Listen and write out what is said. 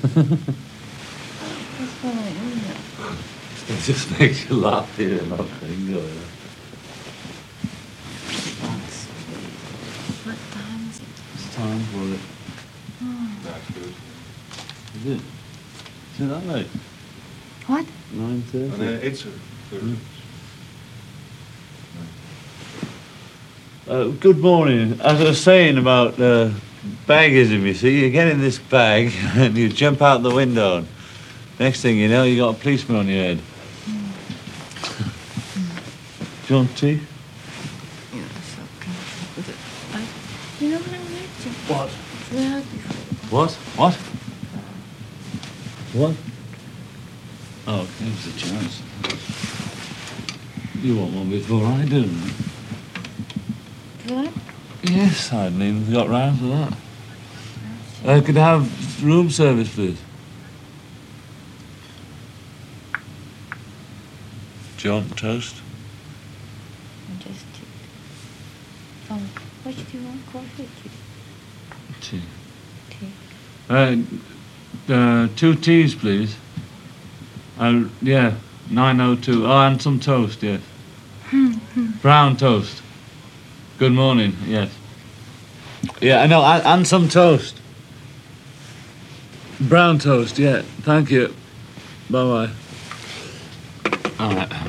right, isn't it? It just makes you laugh here and not think of it. What time is it? It's time for it. That's good. Is it? Is it that late? What? 9:30? And it's a Good morning. As I was saying about baggism, you see, you get in this bag and you jump out the window. And next thing you know, you got a policeman on your head. Do you want tea? Yes, okay. You know what I'm going to? What? Well, What? What? What? Oh, here's a chance. You want one before I do. what? Yes, I hadn't even got round to that. Could I have room service, please? Do you want toast? Just what do you want? Coffee? Tea. Tea. 2 teas, please. Yeah, 902. Oh, and some toast, yes. Brown toast. Good morning, yes. Yeah, I know, and some toast. Brown toast, yeah. Thank you. Bye-bye. All right.